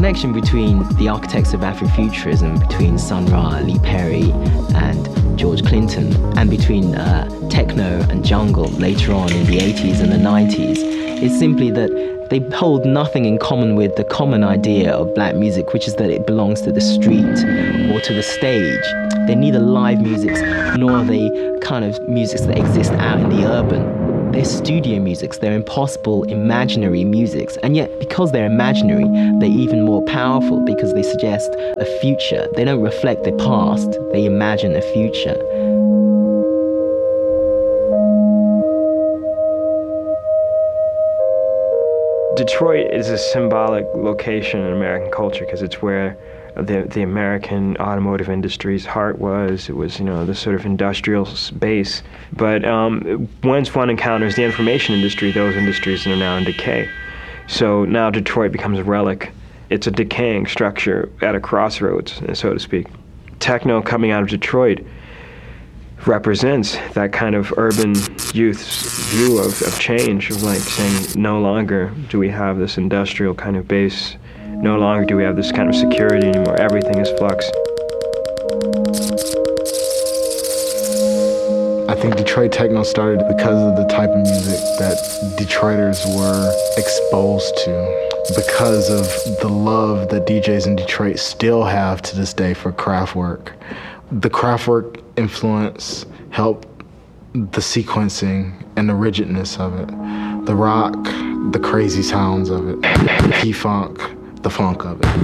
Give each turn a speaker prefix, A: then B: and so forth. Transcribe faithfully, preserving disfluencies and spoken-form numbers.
A: connection between the architects of Afrofuturism, between Sun Ra, Lee Perry, and George Clinton, and between uh, techno and jungle later on in the eighties and the nineties, is simply that they hold nothing in common with the common idea of black music, which is that it belongs to the street or to the stage. They're neither live musics nor are they kind of musics that exist out in the urban. They're studio musics, they're impossible, imaginary musics, and yet because they're imaginary, they're even more powerful because they suggest a future. They don't reflect the past, they imagine a future.
B: Detroit is a symbolic location in American culture because it's where the the American automotive industry's heart was. It was, you know, the sort of industrial base. But um, once one encounters the information industry, those industries are now in decay. So now Detroit becomes a relic. It's a decaying structure at a crossroads, so to speak. Techno coming out of Detroit represents that kind of urban youth's view of, of change, of like saying no longer do we have this industrial kind of base, no longer do we have this kind of security anymore, everything is flux.
C: I think Detroit techno started because of the type of music that Detroiters were exposed to, because of the love that D Js in Detroit still have to this day for Kraftwerk. The Kraftwerk influence helped the sequencing and the rigidness of it, the rock, the crazy sounds of it, the P-funk, the funk of it.